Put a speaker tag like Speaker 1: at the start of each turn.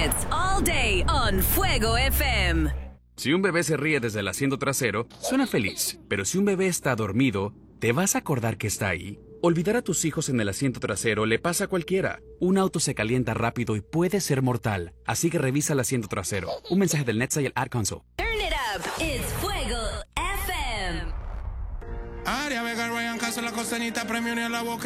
Speaker 1: hits all day on Fuego FM.
Speaker 2: Si un bebé se ríe desde el asiento trasero, suena feliz. Pero si un bebé está dormido, ¿te vas a acordar que está ahí? Olvidar a tus hijos en el asiento trasero le pasa a cualquiera. Un auto se calienta rápido y puede ser mortal. Así que revisa el asiento trasero. Un mensaje del NHTSA y el Ad Console.
Speaker 1: Turn it up. It's Fuego FM.
Speaker 3: Aria Vega, Ryan Castro, la costanita, premio ni a la boca.